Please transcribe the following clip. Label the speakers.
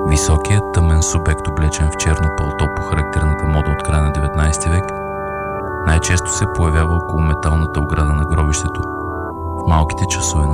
Speaker 1: Високият тъмен субект, облечен в черно палто по характерната мода от края на 19 век, най-често се появява около металната ограда на гробището в малките часове на